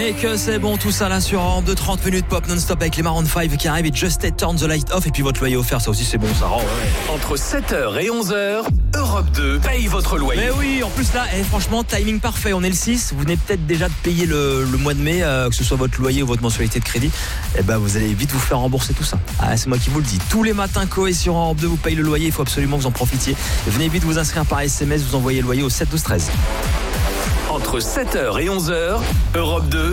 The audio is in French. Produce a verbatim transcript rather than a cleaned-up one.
Et que c'est bon tout ça là sur Europe deux, trente minutes pop non-stop avec les Maroon cinq qui arrivent et Just Stay, Turn the Light Off et puis votre loyer offert, ça aussi c'est bon, ça rend. Ouais. Entre sept heures et onze heures, Europe deux paye votre loyer. Mais oui, en plus là, eh, franchement, timing parfait, on est le six, vous venez peut-être déjà de payer le, le mois de mai, euh, que ce soit votre loyer ou votre mensualité de crédit, et eh ben vous allez vite vous faire rembourser tout ça. Ah, c'est moi qui vous le dis, tous les matins Coé sur Europe deux vous paye le loyer, il faut absolument que vous en profitiez. Venez vite vous inscrire par S M S, vous envoyez le loyer au sept douze treize. Entre sept heures et onze heures, Europe deux